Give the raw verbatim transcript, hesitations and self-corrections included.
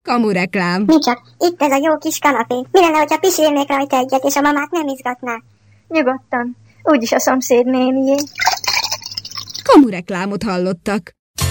Kamureklám. Mi csak, itt ez a jó kis kanapé. Mi lenne, hogyha pisilnék rajta egyet, és a mamát nem izgatná? Nyugodtan, úgyis a szomszéd nénié. Kamureklámot hallottak.